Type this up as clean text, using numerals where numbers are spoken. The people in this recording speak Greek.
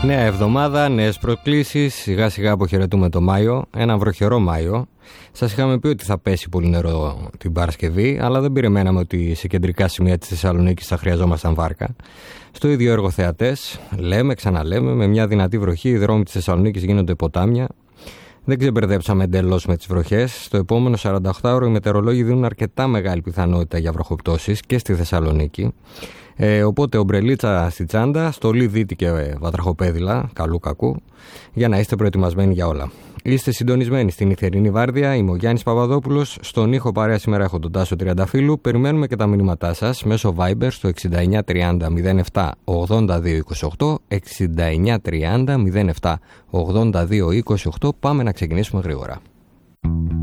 Νέα εβδομάδα, νέες προκλήσεις. Σιγά σιγά αποχαιρετούμε το Μάιο. Ένα βροχερό Μάιο. Σας είχαμε πει ότι θα πέσει πολύ νερό την Παρασκευή, αλλά δεν περιμέναμε ότι σε κεντρικά σημεία της Θεσσαλονίκης θα χρειαζόμασταν βάρκα. Στο ίδιο έργο θεατές, λέμε, ξαναλέμε, με μια δυνατή βροχή οι δρόμοι της Θεσσαλονίκης γίνονται ποτάμια. Δεν ξεμπερδέψαμε εντελώς με τις βροχές. Στο επόμενο 48ωρο οι μετεωρολόγοι δίνουν αρκετά μεγάλη πιθανότητα για βροχοπτώσεις και στη Θεσσαλονίκη. Οπότε ομπρελίτσα στη τσάντα, στολή δίτη και βατραχοπέδιλα, καλού κακού, για να είστε προετοιμασμένοι για όλα. Είστε συντονισμένοι στην νυχτερινή βάρδια. Είμαι ο Γιάννης Παπαδόπουλος. Στον ήχο παρέα σήμερα έχω τον Τάσο Τριανταφύλου. Περιμένουμε και τα μηνύματά σας μέσω Viber στο 6930 07 82 28. 6930 07 82 28. Πάμε να ξεκινήσουμε γρήγορα.